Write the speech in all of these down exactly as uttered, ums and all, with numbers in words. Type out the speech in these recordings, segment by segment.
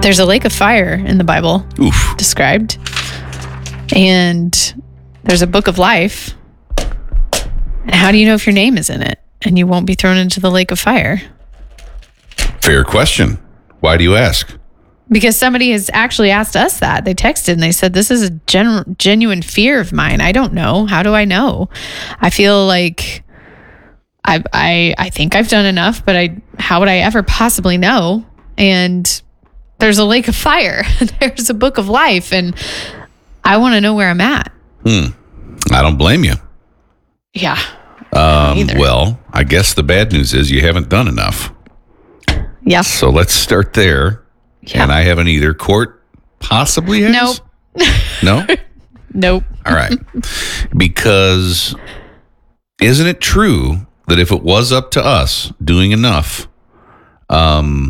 there's a lake of fire in the Bible Oof. described. And there's a book of life. And how do you know if your name is in it and you won't be thrown into the lake of fire? Fair question. Why do you ask? Because somebody has actually asked us that. They texted and they said, this is a gen- genuine fear of mine. I don't know. How do I know? I feel like I, I, I think I've done enough, but I, how would I ever possibly know? And there's a lake of fire. There's a book of life. And I want to know where I'm at. Hmm. I don't blame you. Yeah. Um, well, I guess the bad news is you haven't done enough. Yeah. So let's start there. Yeah. And I haven't either. Court possibly has? Nope. No? Nope. All right. Because isn't it true that if it was up to us doing enough, um,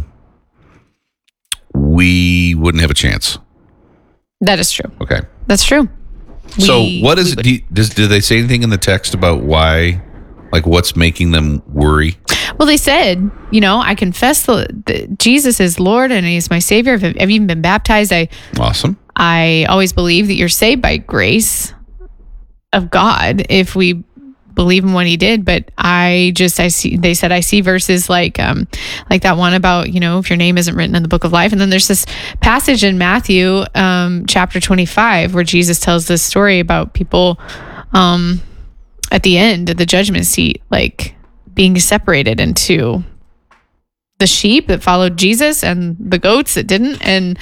we wouldn't have a chance? That is true. Okay. That's true. So we, what is it? Do, you, does, do they say anything in the text about why, like what's making them worry? Well, they said, you know, I confess the, the Jesus is Lord and he's my Savior. I've, I've even been baptized. I Awesome. I always believe that you're saved by grace of God if we believe in what he did. But I just, I see, they said, I see verses like, um, like that one about, you know, if your name isn't written in the book of life. And then there's this passage in Matthew, um, chapter twenty-five, where Jesus tells this story about people, um, at the end of the judgment seat, like being separated into the sheep that followed Jesus and the goats that didn't. And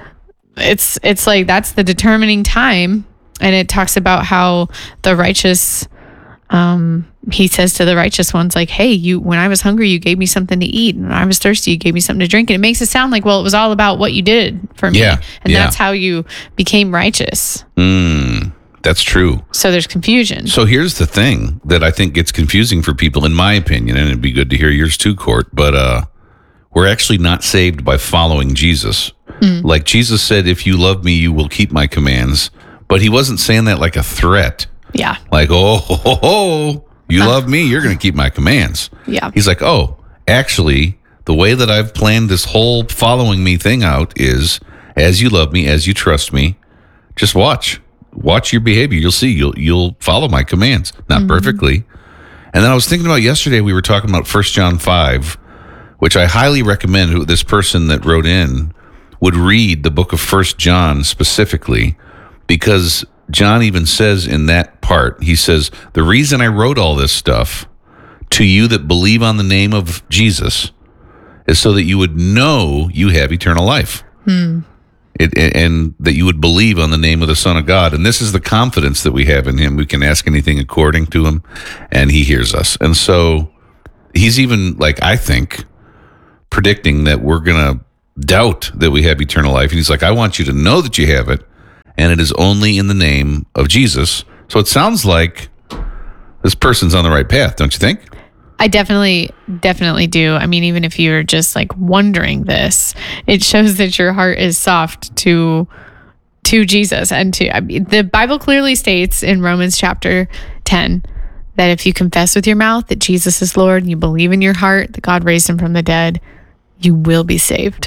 it's, it's like, that's the determining time. And it talks about how the righteous, um, he says to the righteous ones, like, hey, you, when I was hungry, you gave me something to eat. And when I was thirsty, you gave me something to drink. And it makes it sound like, well, it was all about what you did for me. Yeah, and yeah. that's how you became righteous. Mm, that's true. So there's confusion. So here's the thing that I think gets confusing for people, in my opinion, and it'd be good to hear yours too, Court, but uh, we're actually not saved by following Jesus. Mm. Like Jesus said, if you love me, you will keep my commands. But he wasn't saying that like a threat. Yeah. Like, oh, ho, ho, ho, you uh, love me, you're going to keep my commands. Yeah. He's like, oh, actually, the way that I've planned this whole following me thing out is, as you love me, as you trust me, just watch. Watch your behavior. You'll see. You'll you'll follow my commands. Not mm-hmm. perfectly. And then I was thinking about yesterday, we were talking about First John five, which I highly recommend who, this person that wrote in would read the book of First John specifically, because John even says in that part, he says, the reason I wrote all this stuff to you that believe on the name of Jesus is so that you would know you have eternal life. Hmm. It, and that you would believe on the name of the Son of God. And this is the confidence that we have in him. We can ask anything according to him, and he hears us. And so he's even, like, I think, predicting that we're going to doubt that we have eternal life. And he's like, I want you to know that you have it, and it is only in the name of Jesus. So it sounds like this person's on the right path, don't you think? I definitely, definitely do. I mean, even if you're just like wondering this, it shows that your heart is soft to to Jesus and to I mean, the Bible clearly states in Romans chapter ten that if you confess with your mouth that Jesus is Lord and you believe in your heart that God raised him from the dead, you will be saved.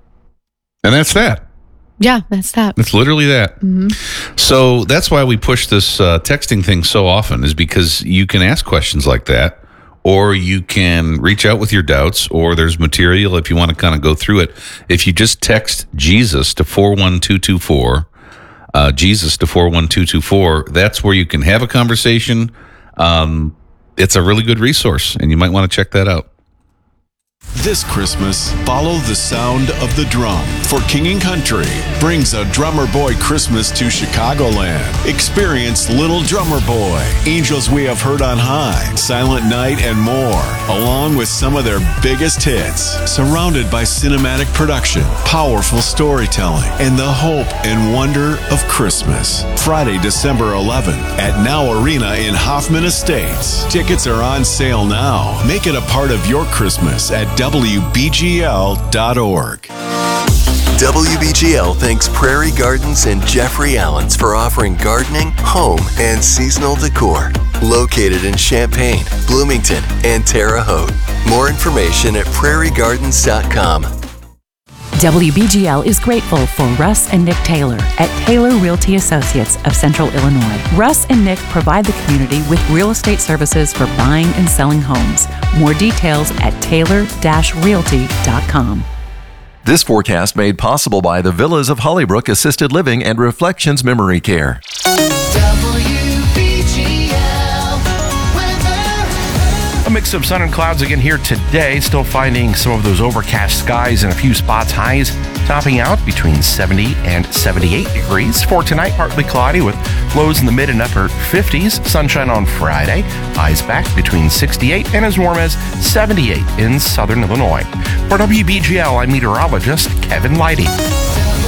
And that's that. Yeah, that's that. It's literally that. Mm-hmm. So that's why we push this uh, texting thing so often, is because you can ask questions like that. Or you can reach out with your doubts, or there's material if you want to kind of go through it. If you just text Jesus to four one two two four, uh, Jesus to four one two two four, that's where you can have a conversation. Um, it's a really good resource, and you might want to check that out. This Christmas, follow the sound of the drum, for King and Country brings a Drummer Boy Christmas to Chicagoland. Experience Little Drummer Boy, Angels We Have Heard on High, Silent Night, and more, along with some of their biggest hits, surrounded by cinematic production, powerful storytelling, and the hope and wonder of Christmas. Friday, December eleventh at Now Arena in Hoffman Estates. Tickets are on sale now. Make it a part of your Christmas at W B G L dot org. W B G L thanks Prairie Gardens and Jeffrey Allen's for offering gardening, home, and seasonal decor. Located in Champaign, Bloomington, and Terre Haute. More information at prairie gardens dot com. W B G L is grateful for Russ and Nick Taylor at Taylor Realty Associates of Central Illinois. Russ and Nick provide the community with real estate services for buying and selling homes. More details at taylor dash realty dot com. This forecast made possible by the Villas of Hollybrook Assisted Living and Reflections Memory Care. A mix of sun and clouds again here today. Still finding some of those overcast skies in a few spots. Highs topping out between seventy and seventy-eight degrees. For tonight, partly cloudy with lows in the mid and upper fifties. Sunshine on Friday. Highs back between sixty-eight and as warm as seventy-eight in southern Illinois. For W B G L, I'm meteorologist Kevin Leidy.